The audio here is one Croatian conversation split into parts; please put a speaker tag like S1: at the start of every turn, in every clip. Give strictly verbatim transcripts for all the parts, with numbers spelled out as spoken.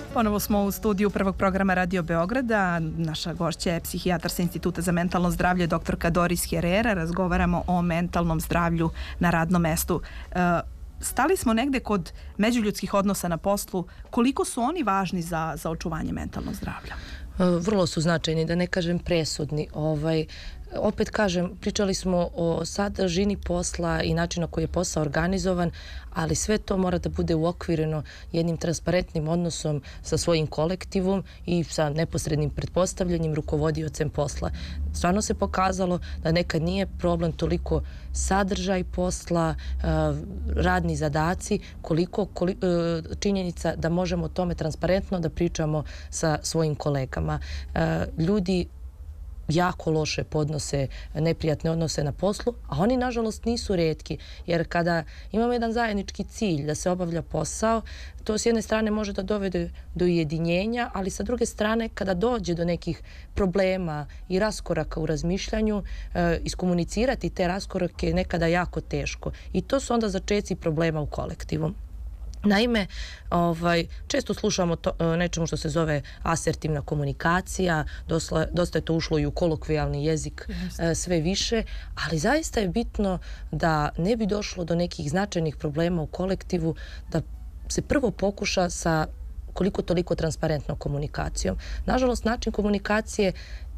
S1: Ponovo smo u studiju prvog programa Radio Beograda. Naša gošća je psihijatar sa Instituta za mentalno zdravlje, doktorka Doris Herrera. Razgovaramo o mentalnom zdravlju na radnom mestu. Stali smo negde kod međuljudskih odnosa na poslu. Koliko su oni važni za, za očuvanje mentalnog zdravlja?
S2: Vrlo su značajni, da ne kažem presudni. Ovaj, opet kažem, pričali smo o sadržini posla i načinu na koji je posao organizovan, ali sve to mora da bude uokvireno jednim transparentnim odnosom sa svojim kolektivom i sa neposrednim pretpostavljanjem rukovodiocem posla. Stvarno se pokazalo da nekad nije problem toliko sadržaj posla, radni zadaci, koliko, koliko činjenica da možemo o tome transparentno da pričamo sa svojim kolegama. Ljudi jako loše podnose neprijatne odnose na poslu, a oni nažalost nisu retki, jer kada imamo jedan zajednički cilj da se obavlja posao, to s jedne strane može da dovede do ujedinjenja, ali sa druge strane kada dođe do nekih problema i raskoraka u razmišljanju, e, iskomunicirati te raskorake je nekada jako teško i to su onda začeci problema u kolektivu. Naime, ovaj, često slušamo to, nečemu što se zove asertivna komunikacija, dosla, dosta je to ušlo i u kolokvijalni jezik e, sve više, ali zaista je bitno da ne bi došlo do nekih značajnih problema u kolektivu, da se prvo pokuša sa koliko toliko transparentnom komunikacijom. Nažalost, način komunikacije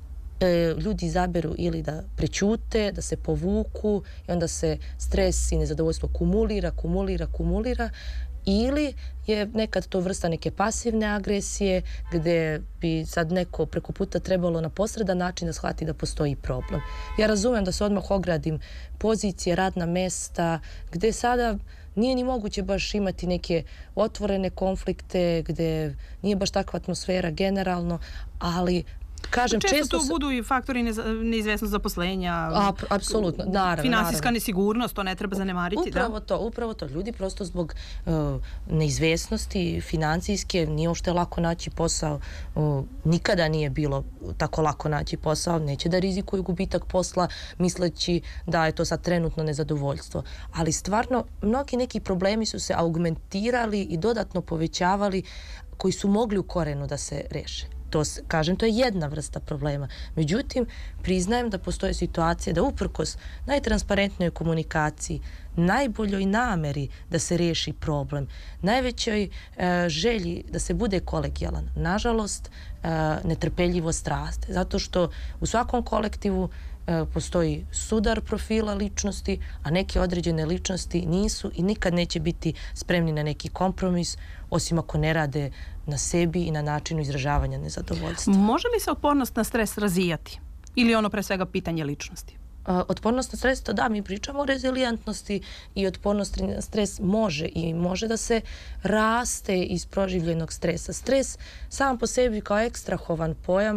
S2: e, ljudi izaberu ili da prećute, da se povuku i onda se stres i nezadovoljstvo kumulira, kumulira, kumulira, ili je nekad to vrsta neke pasivne agresije gdje bi sad neko preko puta trebalo na posredan način da shvati da postoji problem. Ja razumem da se odmah ogradim pozicije, radna mesta, gdje sada nije ni moguće baš imati neke otvorene konflikte, gdje nije baš takva atmosfera generalno, ali kažem,
S1: često,
S2: često
S1: tu budu i faktori neizvesnost zaposlenja,
S2: a, apsolutno, naravno,
S1: finansijska
S2: naravno.
S1: nesigurnost, to ne treba zanemariti.
S2: Upravo
S1: da?
S2: to, upravo to. Ljudi prosto zbog uh, neizvesnosti financijske nije uopšte lako naći posao. Uh, nikada nije bilo tako lako naći posao. Neće da rizikuju gubitak posla misleći da je to sad trenutno nezadovoljstvo. Ali stvarno, mnogi neki problemi su se augmentirali i dodatno povećavali koji su mogli u korenu da se reše. To, kažem, to je jedna vrsta problema. Međutim, priznajem da postoje situacije da uprkos najtransparentnijoj komunikaciji, najboljoj nameri da se riješi problem, najvećoj e, želji da se bude kolegijalan, nažalost, e, netrpeljivost raste. Zato što u svakom kolektivu e, postoji sudar profila ličnosti, a neke određene ličnosti nisu i nikad neće biti spremni na neki kompromis, osim ako ne rade na sebi i na načinu izražavanja nezadovoljstva.
S1: Može li se otpornost na stres razvijati? Ili ono pre svega pitanje ličnosti?
S2: Uh, otpornost na stres, to da, mi pričamo o rezilijentnosti i otpornost na stres može i može da se raste iz proživljenog stresa. Stres sam po sebi kao ekstrahovan pojam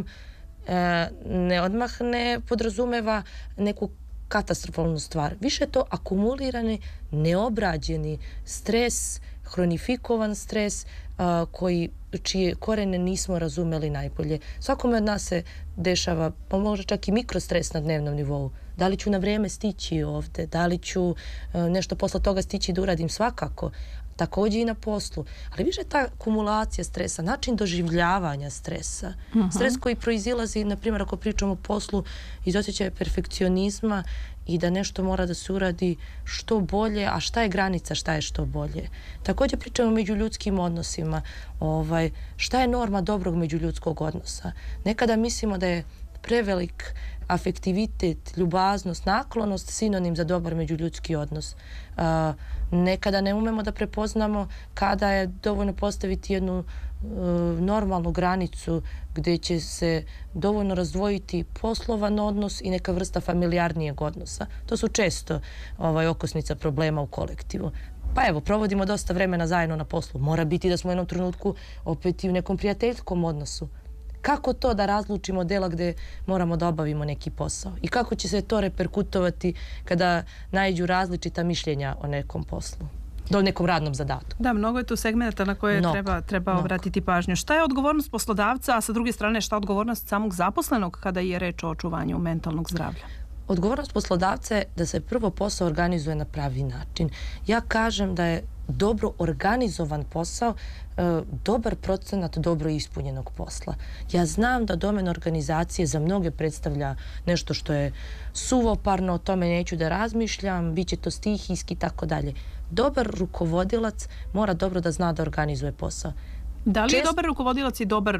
S2: e, ne odmah ne podrazumeva neku katastrofalnu stvar. Više je to akumulirani, neobrađeni stres, hronifikovan stres a, koji, čije korene nismo razumeli najbolje. Svakome od nas se dešava, pa možda čak i mikrostres na dnevnom nivou. Da li ću na vrijeme stići ovdje, da li ću a, nešto posle toga stići da uradim, svakako. Također i na poslu. Ali više ta kumulacija stresa, način doživljavanja stresa, uh-huh. stres koji proizilazi, na primjer, ako pričamo o poslu, iz osjećaja perfekcionizma i da nešto mora da se uradi što bolje, a šta je granica, šta je što bolje. Također pričamo o međuljudskim odnosima, ovaj, šta je norma dobrog međuljudskog odnosa. Nekada mislimo da je prevelik afektivitet, ljubaznost, naklonost sinonim za dobar međuljudski odnos. Uh, nekada ne umemo da prepoznamo kada je dovoljno postaviti jednu uh, normalnu granicu gdje će se dovoljno razdvojiti poslovan odnos i neka vrsta familijarnijeg odnosa. To su često ovaj, okosnica problema u kolektivu. Pa evo, provodimo dosta vremena zajedno na poslu. Mora biti da smo u jednom trenutku opet i u nekom prijateljskom odnosu. Kako to da razlučimo dela gdje moramo da obavimo neki posao? I kako će se to reperkutovati kada naiđu različita mišljenja o nekom poslu? Do nekom radnom zadatku.
S1: Da, mnogo je tu segmenta na koje mnogo, treba, treba mnogo. obratiti pažnju. Šta je odgovornost poslodavca, a sa druge strane šta je odgovornost samog zaposlenog kada je reč o očuvanju mentalnog zdravlja?
S2: Odgovornost poslodavca je da se prvo posao organizuje na pravi način. Ja kažem da je dobro organizovan posao, dobar procenat dobro ispunjenog posla. Ja znam da domen organizacije za mnoge predstavlja nešto što je suvoparno, o tome neću da razmišljam, bit će to stihijski i tako dalje. Dobar rukovodilac mora dobro da zna da organizuje posao.
S1: Da li je Čest... dobar rukovodilac i dobar,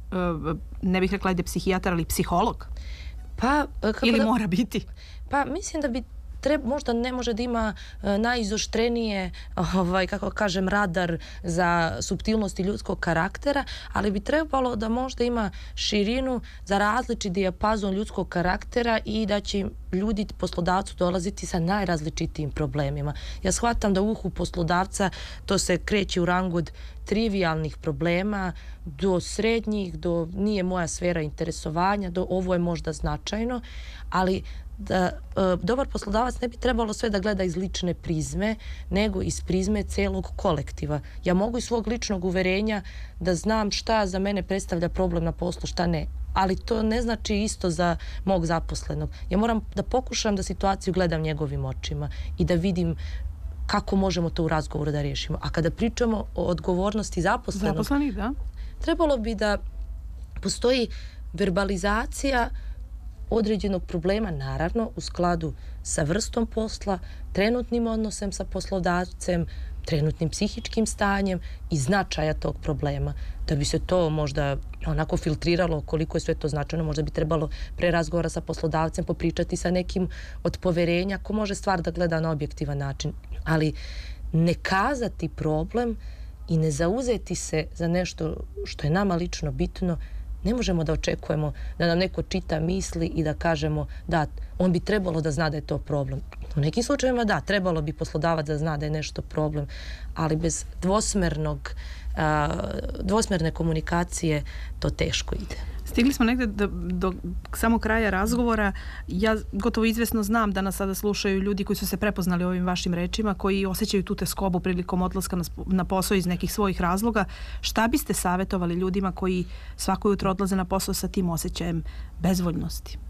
S1: ne bih rekla da je psihijatar, ali psiholog?
S2: Pa,
S1: ili
S2: da...
S1: mora biti?
S2: Pa mislim da bi Treba, možda ne može da ima e, najizoštrenije, ovaj, kako kažem, radar za suptilnosti ljudskog karaktera, ali bi trebalo da možda ima širinu za različit dijapazon ljudskog karaktera i da će ljudi poslodavcu dolaziti sa najrazličitijim problemima. Ja shvatam da u uhu poslodavca to se kreće u rangu od trivialnih problema do srednjih, do nije moja sfera interesovanja, do ovo je možda značajno, ali da e, dobar poslodavac ne bi trebalo sve da gleda iz lične prizme, nego iz prizme celog kolektiva. Ja mogu iz svog ličnog uverenja da znam šta za mene predstavlja problem na poslu, šta ne. Ali to ne znači isto za mog zaposlenog. Ja moram da pokušam da situaciju gledam njegovim očima i da vidim kako možemo to u razgovoru da riješimo. A kada pričamo o odgovornosti zaposlenog,
S1: zaposlenih, da,
S2: trebalo bi da postoji verbalizacija određenog problema, naravno u skladu sa vrstom posla, trenutnim odnosem sa poslodavcem, trenutnim psihičkim stanjem i značaja tog problema. Da bi se to možda onako filtriralo koliko je sve to značajno, možda bi trebalo pre razgovora sa poslodavcem popričati sa nekim od poverenja ko može stvar da gleda na objektivan način. Ali ne kazati problem i ne zauzeti se za nešto što je nama lično bitno, ne možemo da očekujemo da nam neko čita misli i da kažemo da on bi trebalo da zna da je to problem. U nekim slučajevima da, trebalo bi poslodavac da zna da je nešto problem, ali bez dvosmernog, a, dvosmerne komunikacije to teško ide.
S1: Stigli smo negde do, do samog kraja razgovora. Ja gotovo izvesno znam da nas sada slušaju ljudi koji su se prepoznali ovim vašim rečima, koji osjećaju tu teskobu prilikom odlaska na, na posao iz nekih svojih razloga. Šta biste savjetovali ljudima koji svako jutro odlaze na posao sa tim osjećajem bezvoljnosti?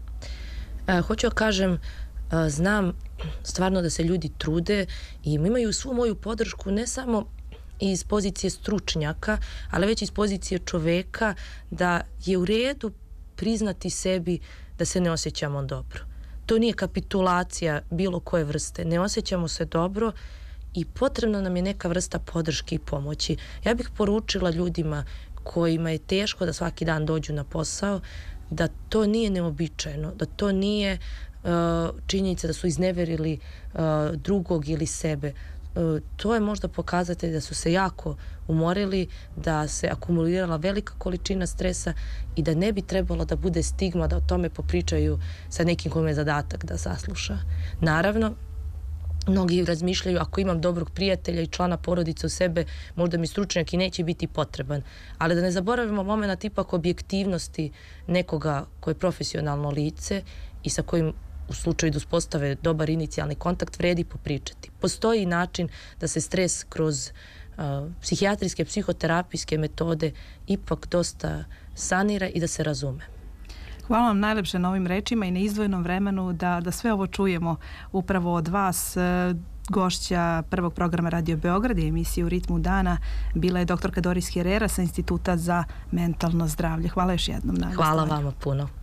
S2: E, hoću da kažem, e, znam stvarno da se ljudi trude i imaju svu moju podršku, ne samo iz pozicije stručnjaka, ali već iz pozicije čoveka, da je u redu priznati sebi da se ne osjećamo dobro. To nije kapitulacija bilo koje vrste. Ne osjećamo se dobro i potrebna nam je neka vrsta podrške i pomoći. Ja bih poručila ljudima kojima je teško da svaki dan dođu na posao, da to nije neobičajeno, da to nije uh, činjenica da su izneverili uh, drugog ili sebe. To je možda pokazatelj da su se jako umorili, da se akumulirala velika količina stresa i da ne bi trebalo da bude stigma da o tome popričaju sa nekim kome je zadatak da sasluša. Naravno, mnogi razmišljaju, ako imam dobrog prijatelja i člana porodice u sebe, možda mi stručnjak i neće biti potreban. Ali da ne zaboravimo moment ipak objektivnosti nekoga koji je profesionalno lice i sa kojim u slučaju da uspostave dobar inicijalni kontakt, vredi popričati. Postoji način da se stres kroz uh, psihijatrijske, psihoterapijske metode ipak dosta sanira i da se razume.
S1: Hvala vam najlepše na ovim rečima i na izdvojenom vremenu da, da sve ovo čujemo upravo od vas. Gošća prvog programa Radio Beograd i emisije U ritmu dana bila je doktorka Doris Herrera sa Instituta za mentalno zdravlje. Hvala još jednom na
S2: Hvala vama puno.